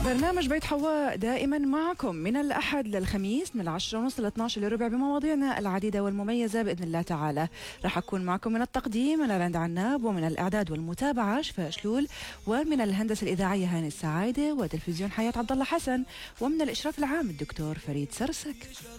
برنامج بيت حواء دائما معكم من الأحد للخميس من 10:30 ل 12:15 بمواضيعنا العديدة والمميزة بإذن الله تعالى. راح أكون معكم من التقديم أنا رند عناب، ومن الإعداد والمتابعة شفاء شلول، ومن الهندسة الإذاعية هاني السعايدة، وتلفزيون حياة عبد الله حسن، ومن الإشراف العام الدكتور فريد سرسك.